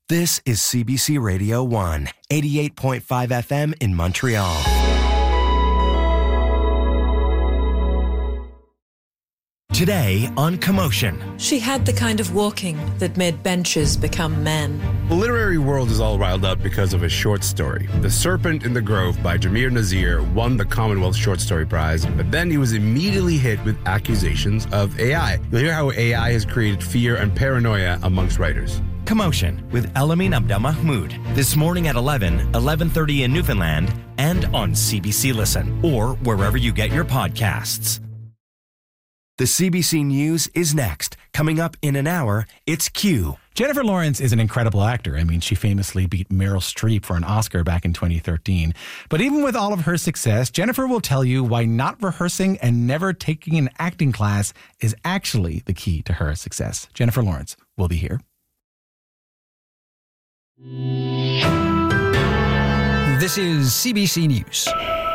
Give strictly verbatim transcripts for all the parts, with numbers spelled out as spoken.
This is C B C Radio one, eighty-eight point five F M in Montreal. Today on Commotion. She had the kind of walking that made benches become men. The literary world is all riled up because of a short story. The Serpent in the Grove by Jamir Nazir won the Commonwealth Short Story Prize, but then he was immediately hit with accusations of A I. You'll hear how A I has created fear and paranoia amongst writers. Commotion with Elamin Abdelmahmoud. This morning at eleven, eleven thirty in Newfoundland, and on C B C Listen, or wherever you get your podcasts. The C B C News is next. Coming up in an hour, it's Q. Jennifer Lawrence is an incredible actor. I mean, she famously beat Meryl Streep for an Oscar back in twenty thirteen. But even with all of her success, Jennifer will tell you why not rehearsing and never taking an acting class is actually the key to her success. Jennifer Lawrence will be here. This is C B C News.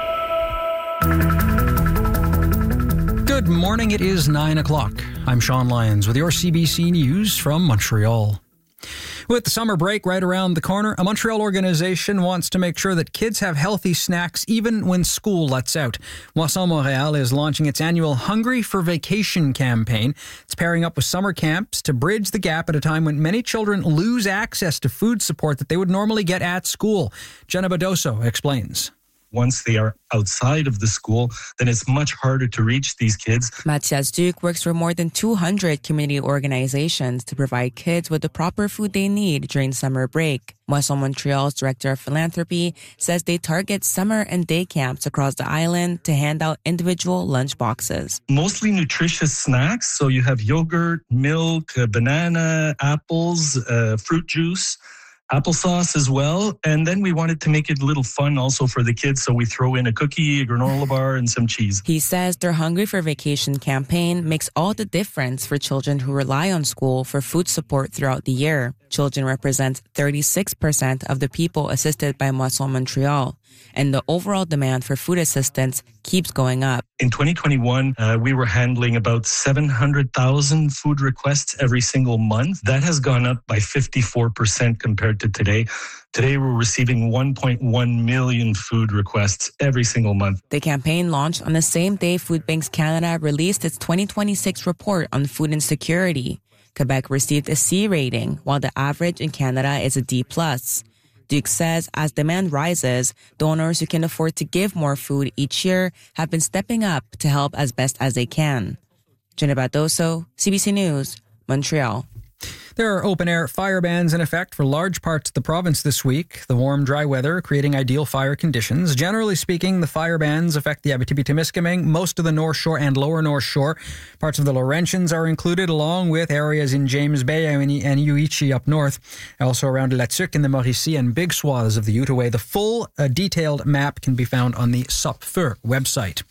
Good morning, it is nine o'clock. I'm Sean Lyons with your C B C News from Montreal. With the summer break right around the corner, a Montreal organization wants to make sure that kids have healthy snacks even when school lets out. Moisson Montréal is launching its annual Hungry for Vacation campaign. It's pairing up with summer camps to bridge the gap at a time when many children lose access to food support that they would normally get at school. Jenna Badoso explains. Once they are outside of the school, then it's much harder to reach these kids. Mathias Duke works for more than two hundred community organizations to provide kids with the proper food they need during summer break. Moisson Montreal's director of philanthropy says they target summer and day camps across the island to hand out individual lunch boxes. Mostly nutritious snacks. So you have yogurt, milk, uh, banana, apples, uh, fruit juice, applesauce as well. And then we wanted to make it a little fun also for the kids. So we throw in a cookie, a granola bar, and some cheese. He says their Hungry for Vacation campaign makes all the difference for children who rely on school for food support throughout the year. Children represent thirty-six percent of the people assisted by Moisson Montreal. And the overall demand for food assistance keeps going up. In twenty twenty-one, uh, we were handling about seven hundred thousand food requests every single month. That has gone up by fifty-four percent compared to today. Today, we're receiving one point one million food requests every single month. The campaign launched on the same day Food Banks Canada released its twenty twenty-six report on food insecurity. Quebec received a C rating, while the average in Canada is a D plus. Duke says as demand rises, donors who can afford to give more food each year have been stepping up to help as best as they can. Jenna Badoso, C B C News, Montreal. There are open-air fire bans in effect for large parts of the province this week. The warm, dry weather creating ideal fire conditions. Generally speaking, the fire bans affect the Abitibi-Témiscamingue, most of the North Shore and Lower North Shore. Parts of the Laurentians are included, along with areas in James Bay and Uichi up north. Also around La Tuque in the Mauricie and big swaths of the Outaouais. The full, uh, detailed map can be found on the Sopfeu website.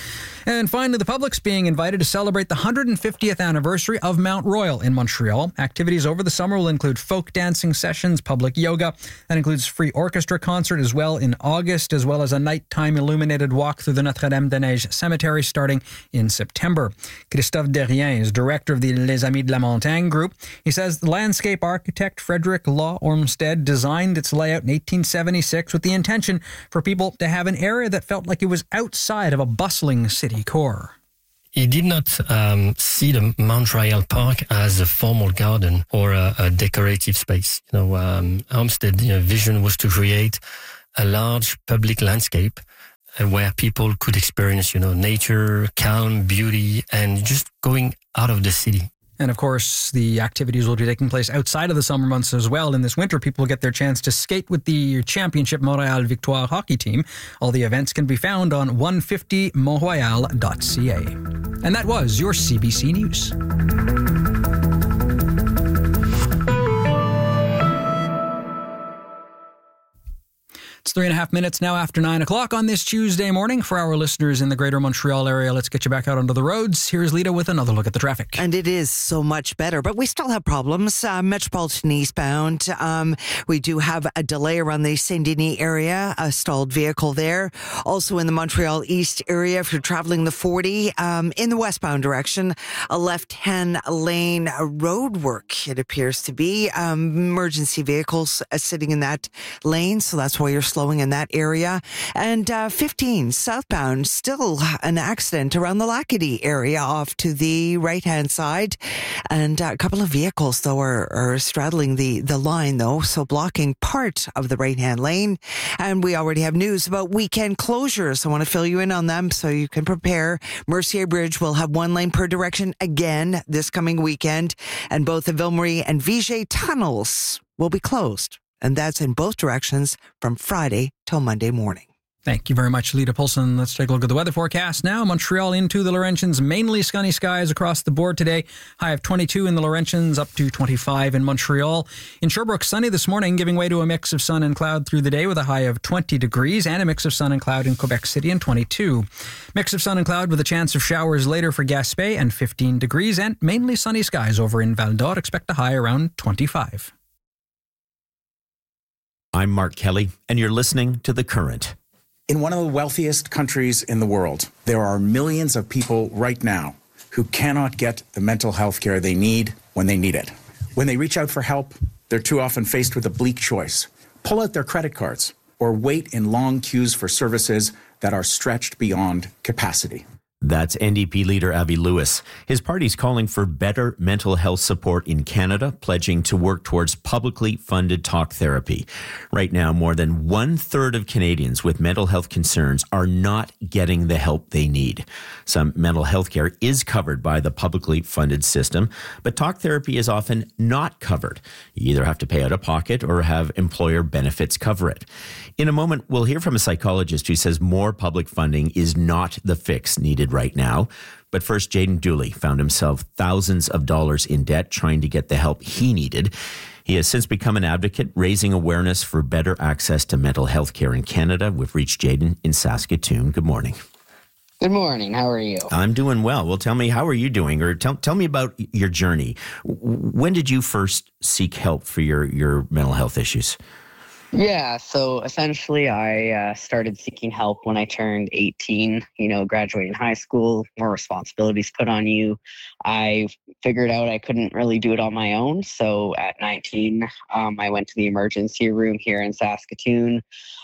And finally, the public's being invited to celebrate the one hundred fiftieth anniversary of Mount Royal in Montreal. Activities over the summer will include folk dancing sessions, public yoga. That includes free orchestra concert as well in August, as well as a nighttime illuminated walk through the Notre-Dame-des-Neiges cemetery starting in September. Christophe Derrien is director of the Les Amis de la Montagne group. He says the landscape architect Frederick Law Olmsted designed its layout in eighteen seventy-six with the intention for people to have an area that felt like it was outside of a bustling city core. He did not um, see the Mount Royal Park as a formal garden or a, a decorative space. You know, um, Olmsted's you know, vision was to create a large public landscape uh, where people could experience, you know, nature, calm, beauty, and just going out of the city. And of course, the activities will be taking place outside of the summer months as well. In this winter, people will get their chance to skate with the Championship Montréal Victoire hockey team. All the events can be found on one fifty montroyal dot c a. And that was your C B C News. It's Three and a half minutes now after nine o'clock on this Tuesday morning. For our listeners in the greater Montreal area, let's get you back out onto the roads. Here's Lita with another look at the traffic. And it is so much better, but we still have problems. Uh, Metropolitan eastbound, um, we do have a delay around the Saint Denis area, a stalled vehicle there. Also in the Montreal East area, if you're traveling the forty, um, in the westbound direction, a left-hand lane road work, it appears to be. Um, emergency vehicles uh, sitting in that lane, so that's why you're slowing in that area. And uh, fifteen southbound, still an accident around the Lackady area off to the right-hand side. And uh, a couple of vehicles, though, are, are straddling the, the line, though, so blocking part of the right-hand lane. And we already have news about weekend closures. I want to fill you in on them so you can prepare. Mercier Bridge will have one lane per direction again this coming weekend. And both the Ville Marie and Viger tunnels will be closed. And that's in both directions from Friday till Monday morning. Thank you very much, Lita Poulsen. Let's take a look at the weather forecast now. Montreal into the Laurentians, mainly sunny skies across the board today. High of twenty-two in the Laurentians, up to twenty-five in Montreal. In Sherbrooke, sunny this morning, giving way to a mix of sun and cloud through the day with a high of twenty degrees and a mix of sun and cloud in Quebec City and twenty-two. Mix of sun and cloud with a chance of showers later for Gaspé and fifteen degrees, and mainly sunny skies over in Val d'Or. Expect a high around twenty-five. I'm Mark Kelly, and you're listening to The Current. In one of the wealthiest countries in the world, there are millions of people right now who cannot get the mental health care they need when they need it. When they reach out for help, they're too often faced with a bleak choice. Pull out their credit cards or wait in long queues for services that are stretched beyond capacity. That's N D P leader Avi Lewis. His party's calling for better mental health support in Canada, pledging to work towards publicly funded talk therapy. Right now, more than one third of Canadians with mental health concerns are not getting the help they need. Some mental health care is covered by the publicly funded system, but talk therapy is often not covered. You either have to pay out of pocket or have employer benefits cover it. In a moment, we'll hear from a psychologist who says more public funding is not the fix needed right now. But first, Jaden Dooley found himself thousands of dollars in debt trying to get the help he needed. He has since become an advocate, raising awareness for better access to mental health care in Canada. We've reached Jaden in Saskatoon. Good morning. Good morning. How are you? I'm doing well. Well, tell me, how are you doing? Or tell tell me about your journey. When did you first seek help for your, your mental health issues? Yeah, so essentially I uh, started seeking help when I turned eighteen, you know, graduating high school, more responsibilities put on you. I figured out I couldn't really do it on my own. So at nineteen, um, I went to the emergency room here in Saskatoon.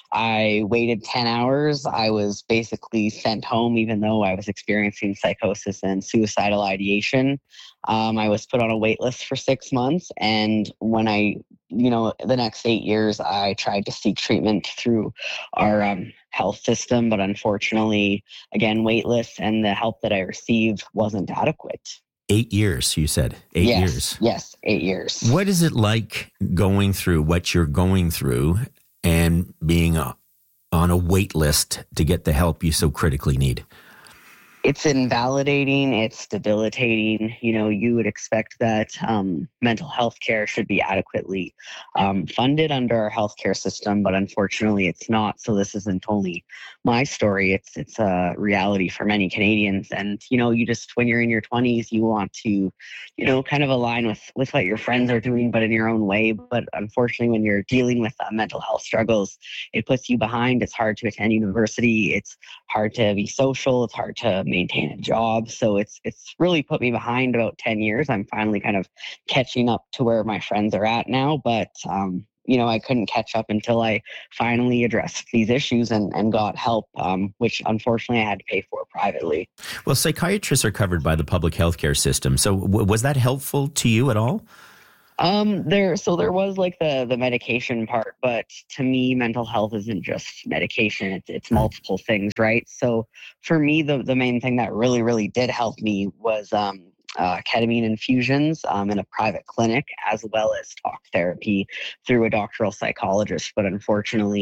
I waited ten hours. I was basically sent home, even though I was experiencing psychosis and suicidal ideation. Um, I was put on a wait list for six months. And when I, you know, the next eight years, I tried to seek treatment through our um, health system. But unfortunately, again, wait lists and the help that I received wasn't adequate. Eight years, you said. Eight yes, years. Yes, eight years. What is it like going through what you're going through and being uh, on a wait list to get the help you so critically need? It's invalidating. It's debilitating. You know, you would expect that um, mental health care should be adequately um, funded under our healthcare system, but unfortunately it's not. So this isn't only my story. It's it's a reality for many Canadians. And, you know, you just, when you're in your twenties, you want to, you know, kind of align with, with what your friends are doing, but in your own way. But unfortunately, when you're dealing with uh, mental health struggles, it puts you behind. It's hard to attend university. It's hard to be social. It's hard to maintain a job. So it's it's really put me behind about ten years. I'm finally kind of catching up to where my friends are at now. But, um, you know, I couldn't catch up until I finally addressed these issues and, and got help, um, which unfortunately I had to pay for privately. Well, psychiatrists are covered by the public healthcare system. So w- was that helpful to you at all? Um, there, so there was like the, the medication part, but to me, mental health isn't just medication. It's, it's multiple things, right? So for me, the, the main thing that really, really did help me was, um, uh, ketamine infusions, um, in a private clinic, as well as talk therapy through a doctoral psychologist. But unfortunately,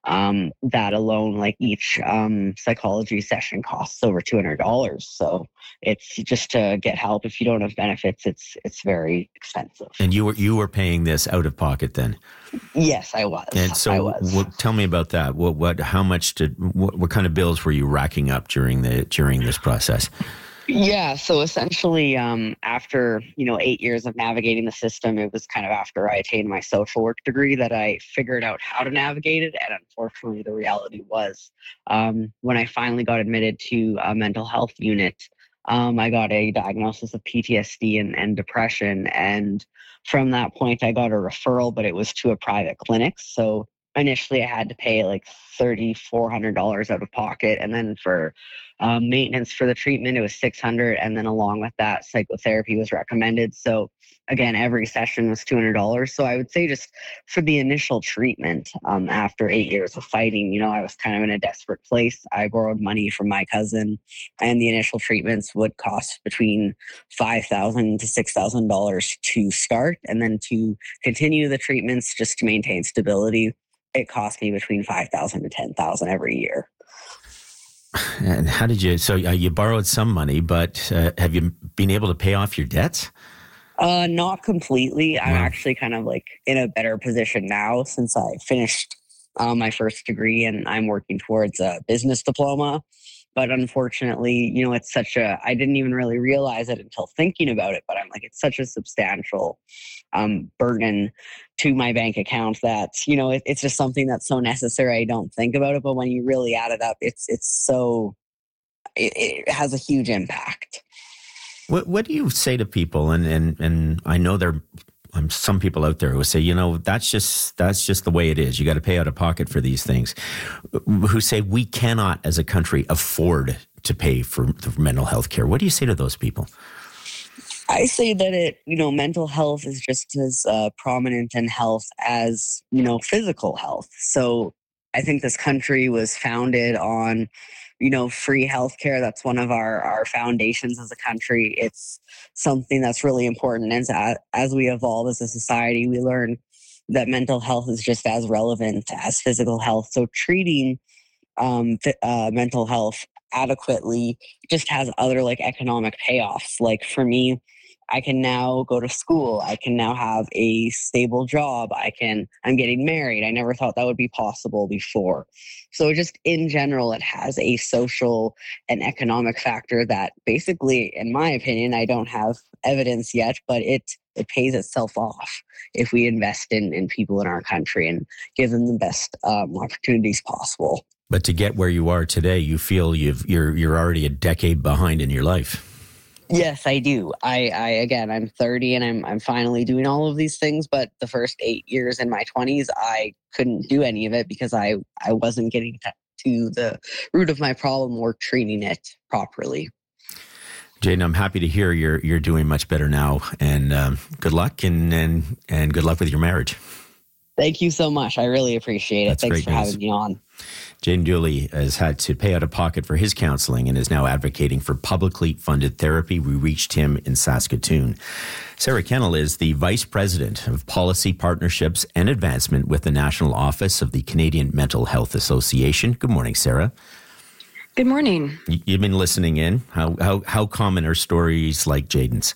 Um, that alone, like each um, psychology session costs over two hundred dollars. So it's just to get help. If you don't have benefits, it's it's very expensive. And you were you were paying this out of pocket then? Yes, I was. And so, I was. What, tell me about that. What what how much did what, what kind of bills were you racking up during the during this process? Yeah, so essentially, um, after you know eight years of navigating the system, it was kind of after I attained my social work degree that I figured out how to navigate it. And unfortunately, the reality was um, when I finally got admitted to a mental health unit, um, I got a diagnosis of P T S D and, and depression. And from that point, I got a referral, but it was to a private clinic. So initially, I had to pay like three thousand four hundred dollars out of pocket, and then for um, maintenance for the treatment, it was six hundred dollars, and then along with that, psychotherapy was recommended. So again, every session was two hundred dollars. So I would say just for the initial treatment, um, after eight years of fighting, you know, I was kind of in a desperate place. I borrowed money from my cousin, and the initial treatments would cost between five thousand dollars to six thousand dollars to start, and then to continue the treatments just to maintain stability, it cost me between five thousand dollars to ten thousand dollars every year. And how did you, so uh, you borrowed some money, but uh, have you been able to pay off your debts? Uh, not completely. I'm Wow. actually kind of like in a better position now since I finished uh, my first degree and I'm working towards a business diploma. But unfortunately, you know, it's such a, I didn't even really realize it until thinking about it, but I'm like, it's such a substantial um, burden to my bank account that, you know, it, it's just something that's so necessary. I don't think about it, but when you really add it up, it's, it's so, it, it has a huge impact. What What do you say to people? And and and I know there are some people out there who say, you know, that's just that's just the way it is. You got to pay out of pocket for these things. Who say we cannot, as a country, afford to pay for, for mental health care. What do you say to those people? I say that it, you know, mental health is just as uh, prominent in health as, you know, physical health. So I think this country was founded on, you know, free healthcare. That's one of our, our foundations as a country. It's something that's really important. And as, as we evolve as a society, we learn that mental health is just as relevant as physical health. So treating um, uh, mental health adequately just has other like economic payoffs. Like for me, I can now go to school. I can now have a stable job. I can, I'm getting married. I never thought that would be possible before. So just in general, it has a social and economic factor that basically, in my opinion, I don't have evidence yet, but it, it pays itself off if we invest in, in people in our country and give them the best um, opportunities possible. But to get where you are today, you feel you've you're you're already a decade behind in your life. Yes, I do. I, I again, I'm thirty and I'm I'm finally doing all of these things. But the first eight years in my twenties, I couldn't do any of it because I, I wasn't getting to, to the root of my problem or treating it properly. Jayden, I'm happy to hear you're you're doing much better now, and um, good luck and, and and good luck with your marriage. Thank you so much. I really appreciate it. That's Thanks great for news. having me on. Jayden Dooley has had to pay out of pocket for his counseling and is now advocating for publicly funded therapy. We reached him in Saskatoon. Sarah Kennel is the Vice President of Policy Partnerships and Advancement with the National Office of the Canadian Mental Health Association. Good morning, Sarah. Good morning. You've been listening in. How how how common are stories like Jayden's?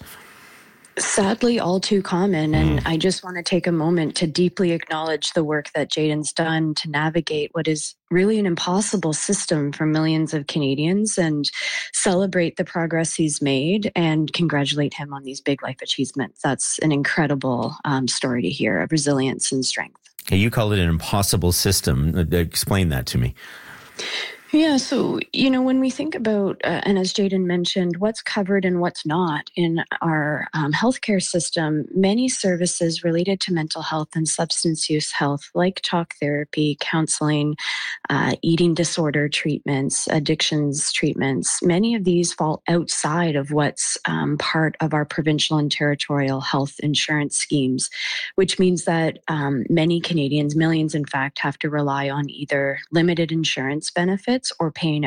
Sadly, all too common. And mm. I just want to take a moment to deeply acknowledge the work that Jayden's done to navigate what is really an impossible system for millions of Canadians and celebrate the progress he's made and congratulate him on these big life achievements. That's an incredible um, story to hear of resilience and strength. You call it an impossible system. Explain that to me. Yeah, so, you know, when we think about, uh, and as Jayden mentioned, what's covered and what's not in our um, healthcare system, many services related to mental health and substance use health, like talk therapy, counseling, uh, eating disorder treatments, addictions treatments, many of these fall outside of what's um, part of our provincial and territorial health insurance schemes, which means that um, many Canadians, millions in fact, have to rely on either limited insurance benefits or paying